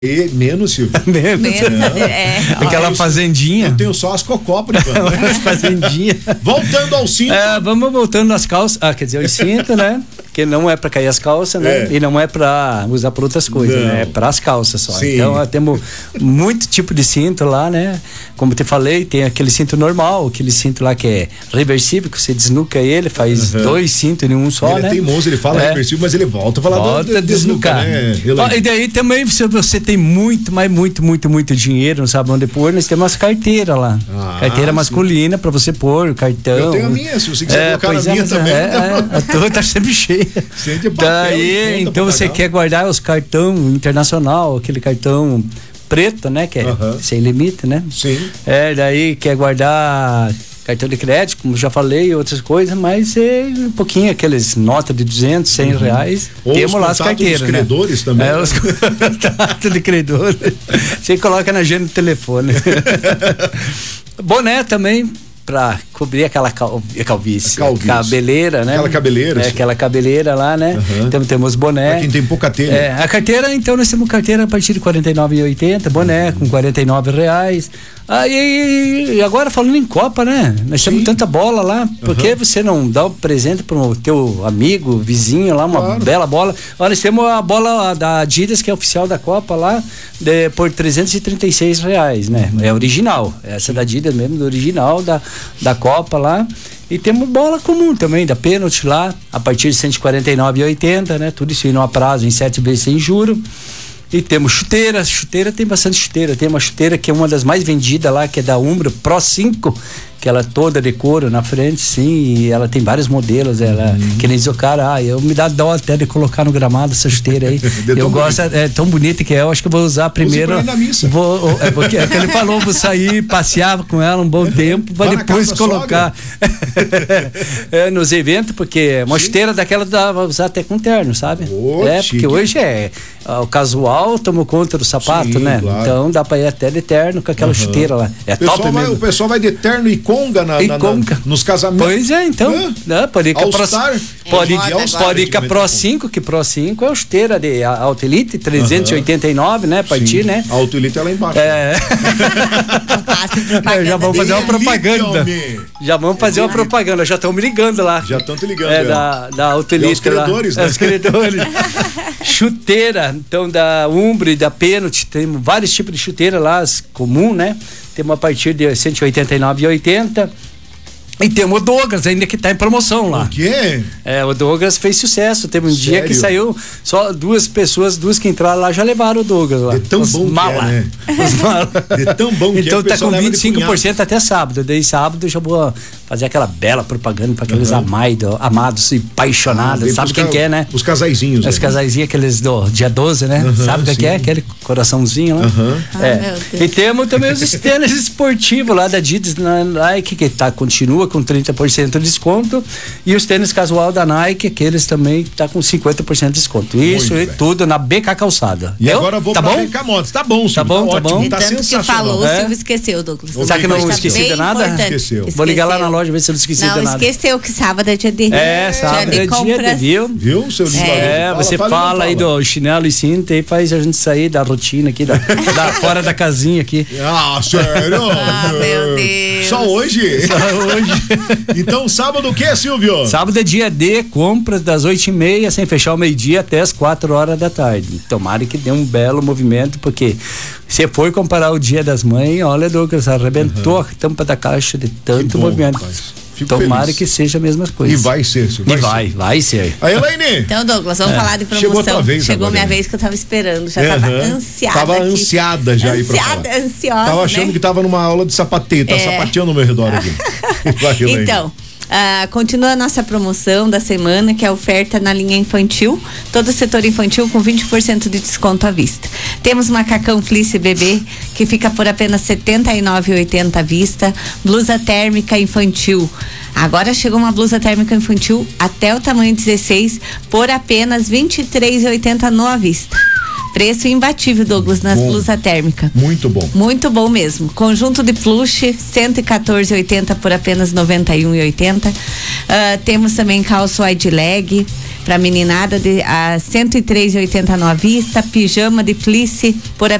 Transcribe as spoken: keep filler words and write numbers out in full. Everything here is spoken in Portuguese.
E menos, Silvio. menos. Menos, é. Aquela Ah, eu- fazendinha. Eu tenho só as cocó por enquanto. As fazendinhas. Voltando ao cinto. É, vamos voltando nas calças. Ah, quer dizer, o cinto, né? Que não é pra cair as calças, né? É. E não é pra usar pra outras coisas, Não. né? É para as calças só. Sim. Então, ó, temos muito tipo de cinto lá, né? Como te falei, tem aquele cinto normal, aquele cinto lá que é reversível, que você desnuca ele, faz Uhum. dois cintos em um só, Ele né? é teimoso, ele fala É. reversível, mas ele volta a falar Volta do a desnucar. né? Ó, e daí também, se você tem muito, mas muito, muito, muito dinheiro, não sabe onde pôr, nós temos umas carteiras lá. Ah, carteira sim. masculina pra você pôr, cartão. Eu tenho a minha, se você quiser colocar pois a é, minha mas também. É, é, a tua tá sempre cheia. Sempre papel e Daí, conta então pra você pagar. quer guardar os cartão internacional, aquele cartão preto, né? Que é Aham. sem limite, né? Sim. É, daí quer guardar cartão de crédito, como já falei, outras coisas, mas é um pouquinho aqueles notas de duzentos, cem reais. Ou Temos os lá as contatos dos carteiras, né? credores também, É, né? os contatos de credores. Você coloca na agenda do telefone. Boné também, pra cobrir aquela cal, calvície. A calvície. Cabeleira, né? Aquela cabeleira, É, sim. aquela cabeleira lá, né? Aham. Então temos boné. Pra quem tem pouca telha. É, a carteira, então, nós temos carteira a partir de quarenta e nove reais e oitenta centavos, boné com quarenta e nove reais. Aí, e agora falando em Copa, né? Nós temos tanta bola lá, por que você não dá um presente pro teu amigo, vizinho lá, uma Claro. bela bola? Olha, nós temos a bola da Adidas, que é oficial da Copa lá, de, por trezentos e trinta e seis reais, né? É original, essa da Adidas mesmo, do original da, da Copa lá. E temos bola comum também, da pênalti lá, a partir de cento e quarenta e nove reais e oitenta centavos, né? Tudo isso aí no prazo, em sete vezes sem juro. E temos chuteira, chuteira tem bastante chuteira. Tem uma chuteira que é uma das mais vendidas lá, que é da Umbro Pro cinco, que ela é toda de couro na frente, sim, e ela tem vários modelos. Ela, Uhum. que nem diz o cara, ah, eu me dá dó até de colocar no gramado essa chuteira aí. De eu tão gosto, é tão bonita que é, eu acho que eu vou usar primeiro. pra ir na missa. Vou, é porque é que ele falou, vou sair, passear com ela um bom tempo, pra Vai na depois casa da colocar é, nos eventos, porque uma Sim. chuteira daquela dá pra usar até com terno, sabe? Ô, é, chique. porque hoje é ah, o casual tomou conta do sapato, Sim, né? claro. Então dá pra ir até de terno com aquela Aham. chuteira lá. É O pessoal top vai- mesmo. O pessoal vai de terno e conga, na, E na- na- conga. nos casamentos. Pois é, então. Hã? Né, pode ir com a Pro, All-Star? pode, É moda pode, agora. ir com a Pro cinco, que Pro cinco é a chuteira de a- Alta Elite, trezentos e oitenta e nove, né? A partir, Sim. né? A autoelite é lá embaixo. É. Não faço propaganda Já vamos fazer uma dele. propaganda. Elite, homem. Já vamos fazer uma propaganda, já estão me ligando lá. Já estão te ligando. É, é. da, da Alta E os Elite lá. credores, né? É, os credores. Chuteira, então da Umbro e da Pênalti, tem vários tipos de chuteira lá, as comum, né? Temos a partir de cento e oitenta e nove reais e oitenta centavos. E temos o Douglas ainda que tá em promoção lá. O quê? É, o Douglas fez sucesso. Teve um dia Sério? que saiu, só duas pessoas, duas que entraram lá já levaram o Douglas lá. De tão Os bom que mala. é, né? Os mala. De tão bom que é, Então o tá pessoal com leva de vinte e cinco por cento até sábado. Daí sábado eu já vou fazer aquela bela propaganda para aqueles Uhum. amaido, amados e apaixonados. Vem Sabe pros quem ca- que é, né? Os casaizinhos. Os né? casaizinhos, aqueles do dia doze, né? Uhum, Sabe o que, sim. que é? Aquele coraçãozinho lá. Aham. Ah, É. meu Deus. E temos também os tênis esportivos lá da Adidas na Nike, que tá, continua com trinta por cento de desconto. E os tênis casual da Nike, que eles também tá com cinquenta por cento de desconto. Isso Muito e bem. tudo na B K Calçada. E Eu? agora eu vou Tá pra bom? B K Motos. Tá bom, Silvio. bom, tá ótimo, bom. De Tá tanto que sensacional. falou, o É. Silvio esqueceu, Douglas. Será Será que eu não Tá esqueci bem de nada? importante. Esqueceu. Vou ligar lá na Esqueceu. loja ver se eu não esqueci Não, de nada. esqueceu que sábado é dia de É, sábado dia é de dia de, compras. viu? Viu, seu lindo? É, você fala, aí do chinelo e cinta e faz a gente sair da rotina aqui, da, da- fora da casinha aqui. Ah, sério? Ah, meu Deus. Só hoje? Só hoje. Então, sábado o que, Silvio? Sábado é dia D, compras das oito e meia, sem fechar o meio-dia, até as quatro horas da tarde. Tomara que dê um belo movimento, porque se for comparar o Dia das Mães, olha, Douglas, arrebentou a tampa da caixa de tanto bom, movimento. rapaz. Fico Tomara feliz. que seja a mesma E coisa. vai ser, Silvio. E vai, vai ser. Aí, Elaine. Então, Douglas, vamos falar de promoção. Chegou a tua vez Chegou agora, minha né? vez que eu tava esperando. Já tava Aham. ansiada. Tava aqui. ansiada já aí pra Ansiada, falar. ansiosa. Tava achando né? que tava numa aula de sapateio, tá É. sapateando no meu redor aqui. Vai, Elaine. Então, ah, continua a nossa promoção da semana, que é a oferta na linha infantil. Todo o setor infantil com vinte por cento de desconto à vista. Temos macacão fleece bebê, que fica por apenas setenta e nove reais e oitenta centavos à vista. Blusa térmica infantil. Agora chegou uma blusa térmica infantil até o tamanho dezesseis por apenas vinte e três reais e oitenta centavos no à vista. Preço imbatível, Douglas, nas Bom. blusas térmicas. Muito bom. Muito bom mesmo. Conjunto de plush, cento e quatorze e oitenta por apenas noventa e um e oitenta. Uh, temos também calça wide leg para meninada de a cento e três e oitenta no à vista, pijama de fleece por